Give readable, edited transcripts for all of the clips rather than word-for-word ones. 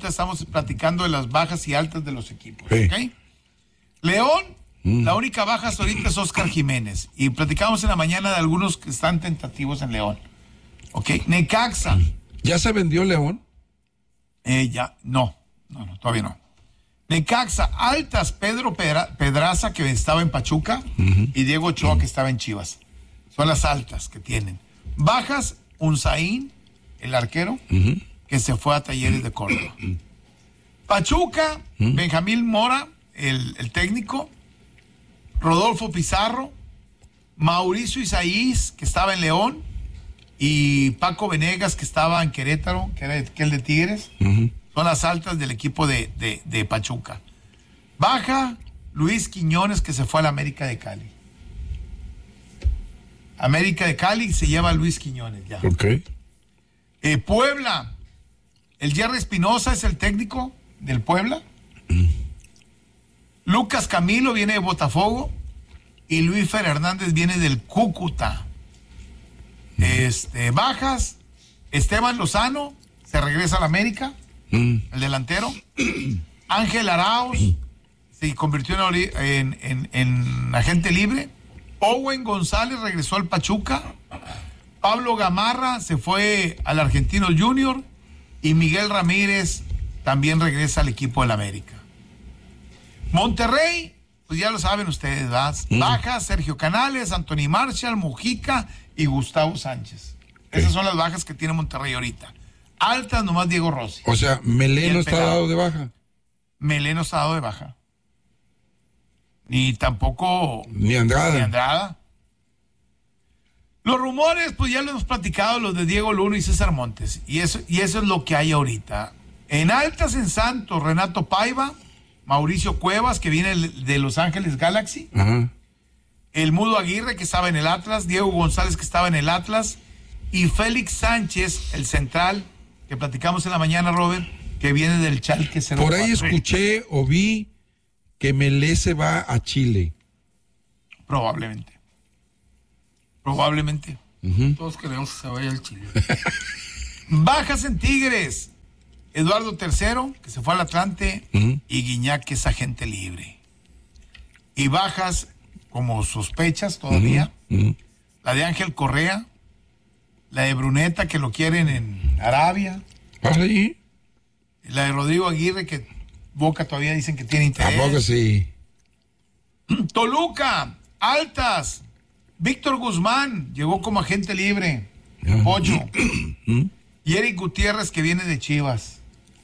ahorita estamos platicando de las bajas y altas de los equipos. Sí. ¿Ok? León, la única baja hasta ahorita es Oscar Jiménez. Y platicamos en la mañana de algunos que están tentativos en León. ¿Ok? Necaxa. ¿Ya se vendió León? No, todavía no. Necaxa, altas, Pedro Pedraza, que estaba en Pachuca, y Diego Ochoa, que estaba en Chivas. Son las altas que tienen. Bajas, Unzaín, el arquero, que se fue a Talleres de Córdoba. Pachuca, Benjamín Mora, el técnico, Rodolfo Pizarro, Mauricio Isaías, que estaba en León, y Paco Venegas, que estaba en Querétaro, que era el de Tigres. Son las altas del equipo de Pachuca. Baja, Luis Quiñones, que se fue a la América de Cali. América de Cali se lleva a Luis Quiñones ya. Ok. Puebla, el Jerry Espinosa es el técnico del Puebla. Lucas Camilo viene de Botafogo y Luis Fer Hernández viene del Cúcuta. Bajas, Esteban Lozano se regresa a la América, el delantero. Ángel Arauz se convirtió en agente libre. Owen González regresó al Pachuca. Pablo Gamarra se fue al Argentino Junior y Miguel Ramírez también regresa al equipo del América. Monterrey, pues ya lo saben ustedes, ¿verdad? Bajas, Sergio Canales, Anthony Marshall, Mujica y Gustavo Sánchez. Esas son las bajas que tiene Monterrey ahorita. Altas nomás Diego Rossi. O sea, Meleno está dado de baja. Meleno está dado de baja. Ni tampoco... Ni Andrada. Los rumores, pues ya lo hemos platicado, los de Diego Luna y César Montes. Y eso es lo que hay ahorita. En altas en Santos, Renato Paiva, Mauricio Cuevas, que viene de Los Ángeles Galaxy. Ajá. El Mudo Aguirre, que estaba en el Atlas. Diego González, que estaba en el Atlas. Y Félix Sánchez, el central, que platicamos en la mañana, Robert, que viene del Schalke 04. Por ahí escuché o vi que Melé se va a Chile. Probablemente. Todos queremos que se vaya al Chile. Bajas en Tigres. Eduardo III, que se fue al Atlante, y Guiñac, que es agente libre. Y bajas como sospechas todavía. La de Ángel Correa, la de Bruneta, que lo quieren en Arabia. ¿Ahí? La de Rodrigo Aguirre, que Boca todavía dicen que tiene interés. Tampoco sí. Toluca, altas. Víctor Guzmán llegó como agente libre. Pocho. Y Eric Gutiérrez, que viene de Chivas.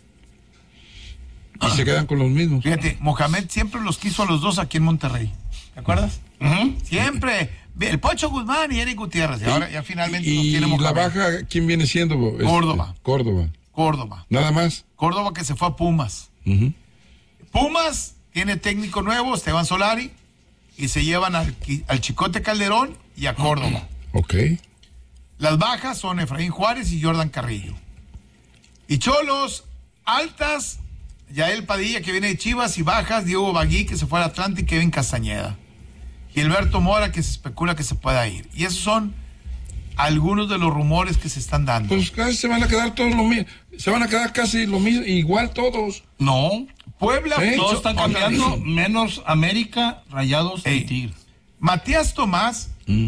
Y se quedan con los mismos. Fíjate, Mohamed siempre los quiso a los dos aquí en Monterrey. ¿Te acuerdas? Siempre. El Pocho Guzmán y Eric Gutiérrez. Y ahora ya finalmente los tiene Mohamed. ¿Y la baja quién viene siendo? Córdoba. Córdoba. Nada más. Córdoba, que se fue a Pumas. Pumas tiene técnico nuevo, Esteban Solari, y se llevan al Chicote Calderón y a Córdoba. Ok. Las bajas son Efraín Juárez y Jordan Carrillo. Y Cholos, altas, Yael Padilla, que viene de Chivas, y bajas, Diego Bagui, que se fue al Atlante, y Kevin Castañeda. Gilberto Mora, que se especula que se pueda ir. Y esos son algunos de los rumores que se están dando. Pues casi se van a quedar todos lo mismo. Se van a quedar casi lo mismo, igual todos. No. Puebla, Todos están cambiando, menos América, Rayados y Tigres. Matías Tomás,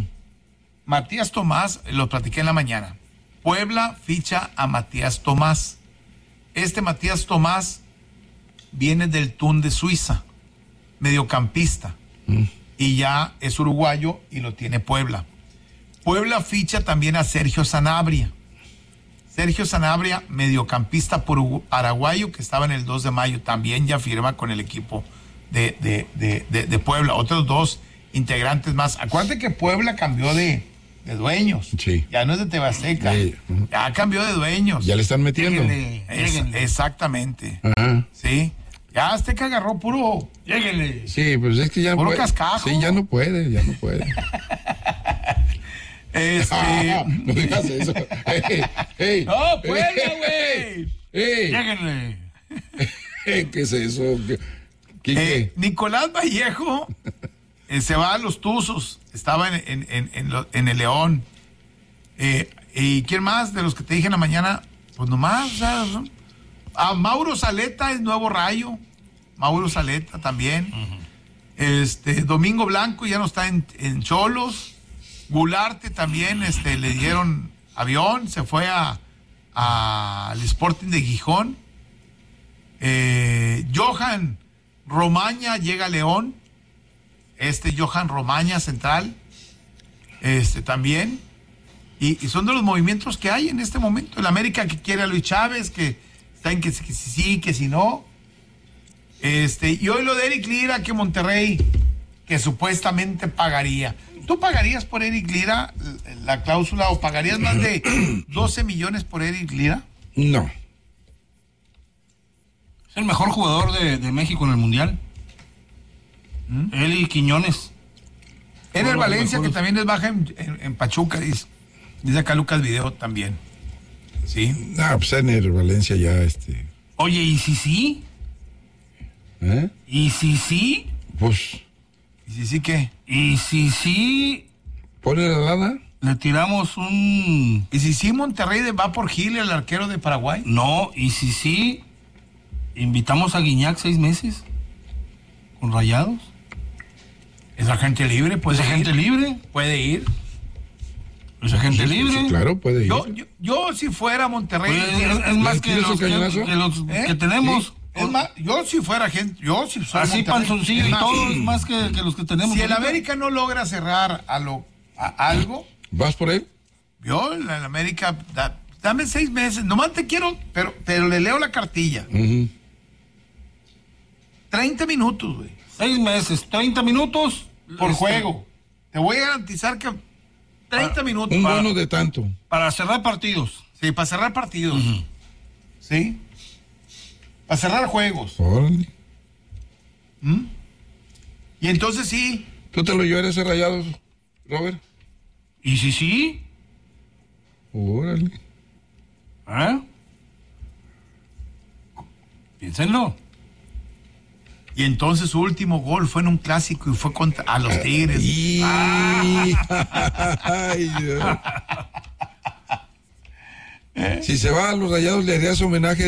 lo platiqué en la mañana. Puebla ficha a Matías Tomás. Este Matías Tomás viene del TuN de Suiza, mediocampista, y ya es uruguayo y lo tiene Puebla. Puebla ficha también a Sergio Sanabria. Sergio Sanabria, mediocampista paraguayo, que estaba en el 2 de mayo, también ya firma con el equipo de Puebla. Otros dos integrantes más. Acuérdate que Puebla cambió de dueños. Sí. Ya no es de Tebasteca. Sí. Ya cambió de dueños. Ya le están metiendo. Exactamente. Ajá. Sí. Ya Azteca agarró puro. Lléguenle. Sí, pues es que ya Puro puede. cascajo. Sí, ya no puede. No digas eso. Ey, ¡No, Puebla, güey! Lléguenle. ¿Qué es eso? ¿Qué? Nicolás Vallejo se va a los Tuzos. Estaba en el León. ¿Y quién más de los que te dije en la mañana? Pues nomás, o sea, Mauro Zaleta es nuevo Rayo. Mauro Zaleta también. Domingo Blanco ya no está en Xolos. Gularte también, le dieron avión, se fue al Sporting de Gijón. Johan Romaña llega a León. Johan Romaña, central. También. Y son de los movimientos que hay en este momento. El América que quiere a Luis Chávez, que está en que sí, que si no. Y hoy lo de Eric Lira, que Monterrey, que supuestamente pagaría. ¿Tú pagarías por Eric Lira la cláusula o pagarías más de 12 millones por Eric Lira? No. Es el mejor jugador de México en el Mundial. Él y Quiñones. En el Valencia, que también es baja en Pachuca, dice acá Lucas Video también. Sí. No, pues en el Valencia ya Oye, ¿y si sí? ¿Eh? ¿Y si sí? Pues. ¿Y si sí qué? ¿Y si sí? ¿Pone la lana? Le tiramos un... ¿Y si sí Monterrey va por Gil, el arquero de Paraguay? No, ¿y si sí? Invitamos a Guiñac 6 meses con Rayados. ¿Es agente libre? Pues agente libre. Puede ir. Es agente libre. Sí, claro, puede ir. Yo si fuera Monterrey... Pues, es más que los que tenemos... Sí. Es más, yo si fuera agente... Yo si soy así Monterrey, Panzoncillo y todo, es más que los que tenemos. Si el América no logra cerrar a algo... ¿Vas por él? Yo, el América... Dame 6 meses. Nomás te quiero... Pero le leo la cartilla. 30 minutos, güey. 6 meses, 30 minutos por juego. Te voy a garantizar que 30 minutos. Un bono de tanto. Para cerrar partidos. Sí, para cerrar partidos. Sí. Para cerrar juegos. Órale. Y entonces sí. ¿Tú te lo llevarías a Rayados, Robert? ¿Y si sí? Órale. Piénsenlo. Y entonces su último gol fue en un clásico y fue a los Tigres. Ay, Dios. Si se va a los Rayados, le harías homenaje